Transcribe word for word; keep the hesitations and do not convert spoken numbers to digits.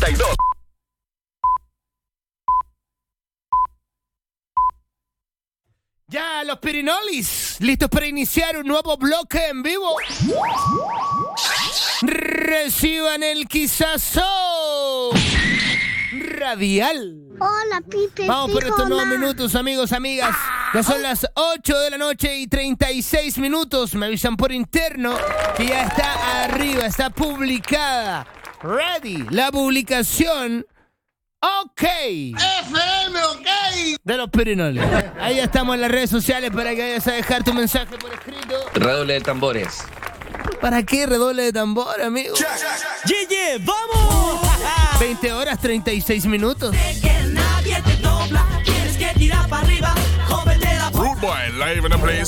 y dos. Ya, los Pirinolis, listos para iniciar un nuevo bloque en vivo. Reciban el quizazo radial. Hola, Pipe. Vamos por estos hola. nuevos minutos, amigos, amigas. Ya son las ocho de la noche y treinta y seis minutos. Me avisan por interno que ya está arriba, está publicada. Ready, la publicación. Ok. F M, ok. De los Pirinolis. Ahí ya estamos en las redes sociales para que vayas a dejar tu mensaje por escrito. Redoble de tambores. ¿Para qué redoble de tambor, amigo? ¡Yeye, vamos! veinte horas, treinta y seis minutos. Que nadie te dobla, tienes que tirar para arriba, joven de la Rude Boy, live in the place.